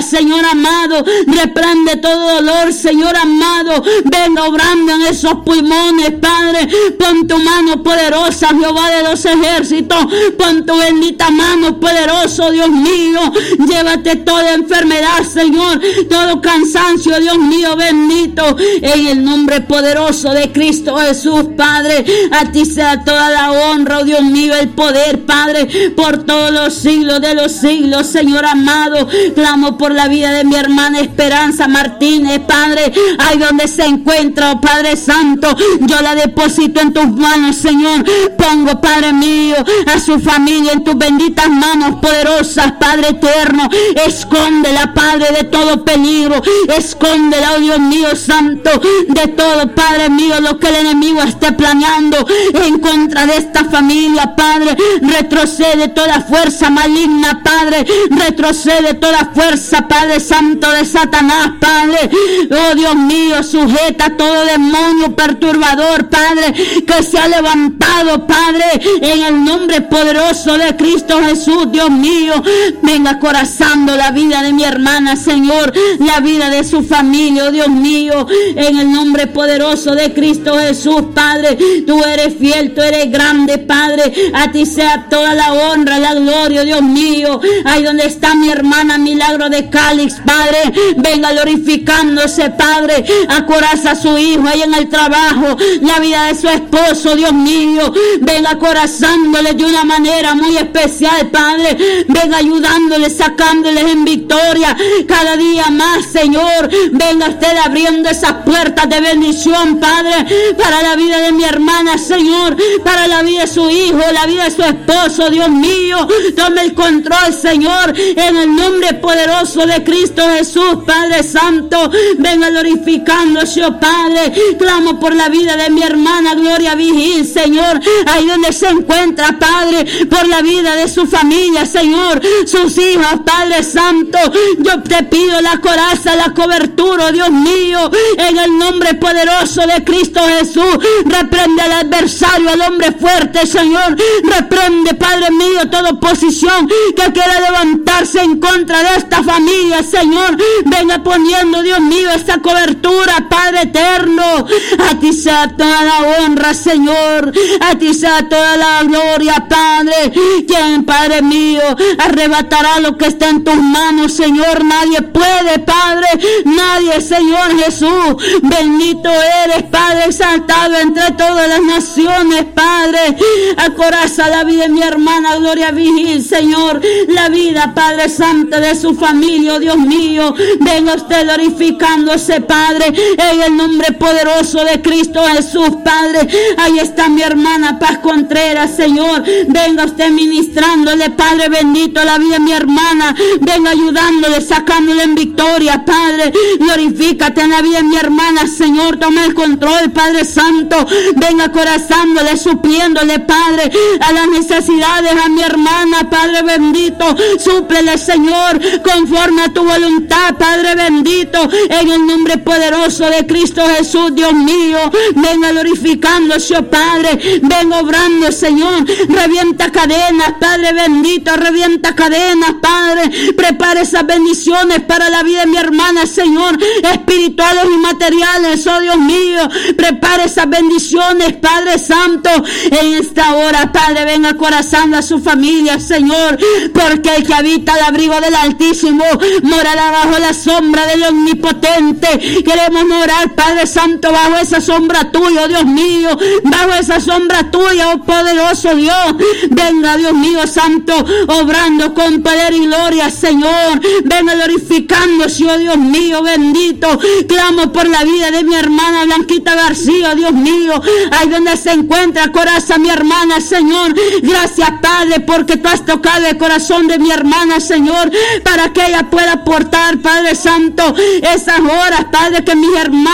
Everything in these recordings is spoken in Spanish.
familia, Señor amado. Reprende todo dolor, Señor amado. Venga obrando en esos pulmones, Padre. Pon tu mano poderosa, Jehová de los ejércitos. Pon tu bendita mano poderosa, Dios mío. Llévate toda enfermedad, Señor. Todo cansancio, Dios mío, bendito. En el nombre poderoso de Cristo Jesús, Padre. A ti sea toda la honra, oh Dios mío, el poder, Padre, por todos los siglos de los siglos, Señor amado. Clamo por la vida de mi hermana Esperanza Martínez, Padre. Ahí donde se encuentra, oh Padre Santo, yo la deposito en tus manos, Señor. Pongo, Padre mío, a su familia en tus benditas manos poderosas, Padre eterno. Escóndela, Padre, de todo peligro. Escóndela, oh Dios mío santo, de todo, Padre mío, lo que el enemigo esté planeando en contra de esta familia, Padre. Retrocede toda fuerza maligna, Padre. Retrocede toda fuerza, Padre Santo, de Satanás, Padre. Oh Dios mío, sujeta todo demonio perturbador, Padre, que se ha levantado, Padre, en el nombre poderoso de Cristo Jesús, Dios mío. Venga corazando la vida de mi hermana, Señor, la vida de su familia, oh Dios mío, en el nombre poderoso de Cristo Jesús, Padre. Tú eres fiel, tú eres grande, Padre. A ti sea toda la honra, la gloria, Dios mío. Ahí donde está mi hermana Milagro de Calix, Padre, venga glorificándose, Padre. Acoraza a su hijo ahí en el trabajo, la vida de su esposo, Dios mío. Venga acorazándole de una manera muy especial, Padre. Venga ayudándole, sacándoles en victoria cada día más, Señor. Venga usted abriendo esas puertas de bendición, Padre, para la vida de mi hermana, Señor, para la vida de su hijo, la vida de su esposo, Dios mío. Tome el control, Señor, en el nombre poderoso de Cristo Jesús, Padre Santo. Venga glorificándose, oh Padre. Clamo por la vida de mi hermana Gloria Vigil, Señor, ahí donde se encuentra, Padre, por la vida de su familia, Señor, sus hijas, Padre Santo. Yo te pido la coraza, la cobertura, oh Dios mío, en el nombre poderoso de Cristo Jesús. Reprende al adversario, al hombre fuerte, Señor. Reprende, Padre mío, toda oposición que quiera levantarse en contra de esta familia, Señor. Venga poniendo, Dios mío, esta cobertura, Padre eterno. A ti sea toda la honra, Señor. A ti sea toda la gloria, Padre. Quien, Padre mío, arrebatará lo que está en tus manos, Señor. Nadie puede, Padre. Nadie, Señor Jesús. Bendito eres, Padre, exaltado entre todas las naciones, Padre. Acoraza la vida de mi hermana Gloria Vigil, Señor. La vida, Padre Santo, de su familia, oh Dios mío. Venga usted glorificándose, Padre, en el nombre poderoso de Cristo Jesús, Padre. Ahí está mi hermana Paz Contreras, Señor. Venga usted ministrándole, Padre bendito, la vida de mi hermana. Venga ayudándole, sacándole en victoria, Padre. Glorifícate en la vida de mi hermana, Señor. Toma el control, Padre Santo. Venga acorazándole, supliéndole, Padre, a las necesidades a mi hermana, Padre bendito. Súplele, Señor, conforme a tu voluntad, Padre bendito, en el nombre poderoso de Cristo Jesús, Dios mío. Venga glorificándose, oh Padre. Venga obrando, Señor. Revienta cadenas, Padre bendito. Revienta cadenas, Padre. Prepara esas bendiciones para la vida de mi hermana, Señor, espirituales y materiales, oh Dios mío. Prepara esas bendiciones, Padre Santo, en esta hora, Padre. Venga acorazando a su familia, Señor, porque el que habita al abrigo del Altísimo morará bajo la sombra del Omnipotente. Queremos morar, Padre Santo, bajo esa sombra tuya, oh Dios mío, bajo esa sombra tuya, oh poderoso Dios. Venga, Dios mío santo, obrando con poder y gloria, Señor. Venga glorificándose, oh Dios mío bendito. Clamo por la vida de mi hermana Blanquita García, oh Dios mío, ahí donde se encuentra, coraza mi hermana, Señor. Gracias, Padre, porque tú has tocado el corazón de mi hermana, Señor, para que ella pueda aportar, Padre Santo, esas horas, Padre, que mi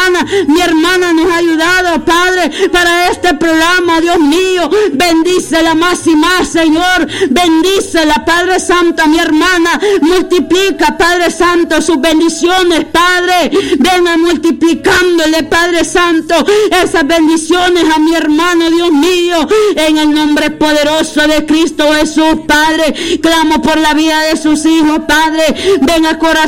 hermana nos ha ayudado, Padre, para este programa, Dios mío. Bendícela más y más, Señor. Bendícela, Padre Santo, a mi hermana. Multiplica, Padre Santo, sus bendiciones, Padre. Venga multiplicándole, Padre Santo, esas bendiciones a mi hermano, Dios mío, en el nombre poderoso de Cristo Jesús, Padre. Clamo por la vida de sus hijos, Padre. Venga corazón